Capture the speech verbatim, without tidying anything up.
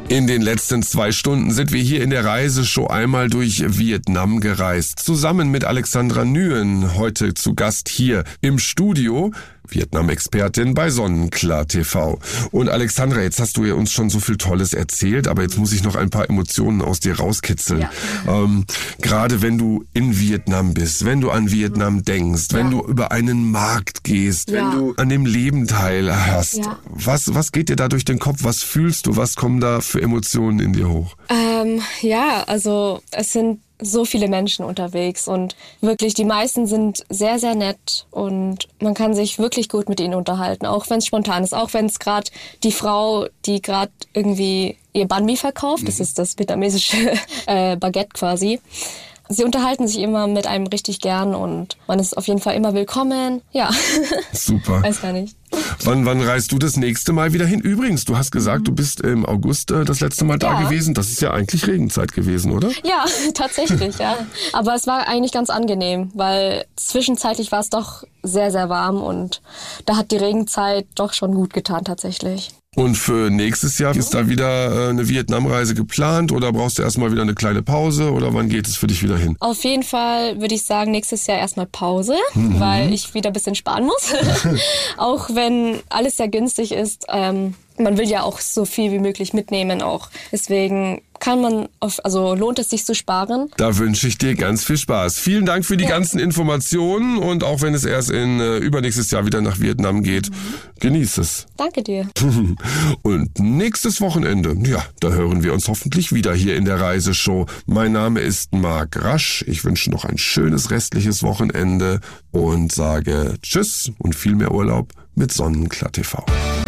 In den letzten zwei Stunden sind wir hier in der Reiseshow einmal durch Vietnam gereist. Zusammen mit Alexandra Nguyen, heute zu Gast hier im Studio. Vietnam-Expertin bei Sonnenklar T V. Und Alexandra, jetzt hast du ja uns schon so viel Tolles erzählt, aber jetzt muss ich noch ein paar Emotionen aus dir rauskitzeln. Ja. Ähm, gerade wenn du in Vietnam bist, wenn du an Vietnam denkst, ja. wenn du über einen Markt gehst, ja. wenn du an dem Leben teilhast, ja. was, was geht dir da durch den Kopf? Was fühlst du? Was kommen da für Emotionen in dir hoch? Ähm, ja, also es sind so viele Menschen unterwegs und wirklich die meisten sind sehr, sehr nett und man kann sich wirklich gut mit ihnen unterhalten, auch wenn es spontan ist, auch wenn es gerade die Frau, die gerade irgendwie ihr Banh Mi verkauft, mhm. das ist das vietnamesische äh, Baguette quasi. Sie unterhalten sich immer mit einem richtig gern und man ist auf jeden Fall immer willkommen. Ja. Super. Weiß gar nicht. Wann, wann reist du das nächste Mal wieder hin? Übrigens, du hast gesagt, du bist im August äh, das letzte Mal da ja. gewesen. Das ist ja eigentlich Regenzeit gewesen, oder? Ja, tatsächlich, ja. Aber es war eigentlich ganz angenehm, weil zwischenzeitlich war es doch sehr, sehr warm und da hat die Regenzeit doch schon gut getan tatsächlich. Und für nächstes Jahr ist da wieder äh, eine Vietnamreise geplant oder brauchst du erstmal wieder eine kleine Pause oder wann geht es für dich wieder hin? Auf jeden Fall würde ich sagen, nächstes Jahr erstmal Pause, mhm. weil ich wieder ein bisschen sparen muss. Auch wenn alles sehr günstig ist. Ähm, man will ja auch so viel wie möglich mitnehmen auch. Deswegen kann man, auf, also lohnt es sich zu sparen. Da wünsche ich dir ganz viel Spaß. Vielen Dank für die ja. ganzen Informationen und auch wenn es erst in äh, übernächstes Jahr wieder nach Vietnam geht, mhm. genieß es. Danke dir. Und nächstes Wochenende, ja, da hören wir uns hoffentlich wieder hier in der Reiseshow. Mein Name ist Marc Rasch. Ich wünsche noch ein schönes restliches Wochenende und sage Tschüss und viel mehr Urlaub mit Sonnenklar T V.